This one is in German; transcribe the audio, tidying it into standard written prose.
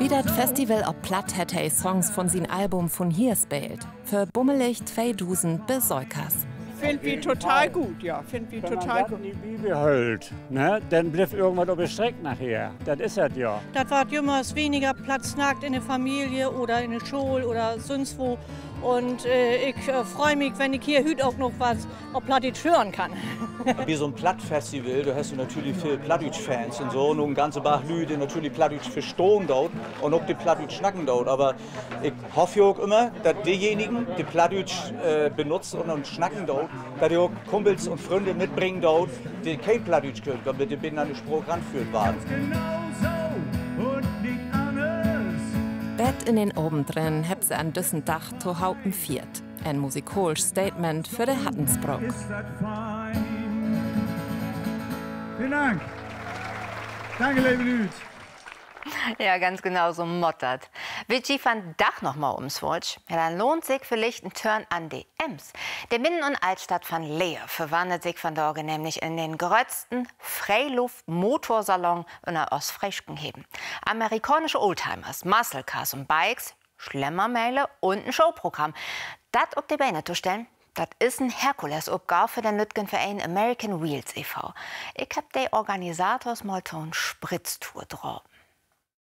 Wie das Festival op Platt hätte er Songs von sein Album von hier spielt. Für bummelig 2000 Besäukers. Finden wir total gut, ja. Finden wir total gut. Wenn man die Bibel hält, ne, dann bleibt irgendwas auf der Strecke nachher. Das ist das ja. Das war immer weniger Platz nackt in der Familie oder in der Schule oder sonst wo. Und ich freue mich, wenn ich hier heute auch noch was auf Plattdeutsch hören kann. Wie so ein Plattfestival, da hast du natürlich viele Plattdeutsch-Fans und so. Und ein ganze Bach Leute natürlich Plattdeutsch verstehen dort und auch die Plattdeutsch schnacken dort. Aber ich hoffe ja auch immer, dass diejenigen, die Plattdeutsch benutzen und schnacken dort, dass die auch Kumpels und Freunde mitbringen dort, die kein Plattdeutsch können, damit die Binder an den Spruch ranführt waren. Bett in den oben drin hebt sie an düssen Dach zu Haupen viert. Ein musikalisches Statement für den Hattensbrook. Vielen Dank. Danke, liebe Leute. Ja, ganz genau, so mottert. Will Sie von Dach noch mal ums Wort? Ja, dann lohnt sich vielleicht ein Turn an die Ems. Der Binnen- und Altstadt von Leer verwandelt sich von dort nämlich in den größten Freiluft-Motorsalon in der Ostfrieskenheben. Amerikanische Oldtimers, Muscle Cars und Bikes, Schlemmermeile und ein Showprogramm. Das auf die Beine zu stellen, das ist ein Herkulesaufgabe für den Lütgenverein American Wheels e.V. Ich hab die Organisators mal zur Spritztour drauf.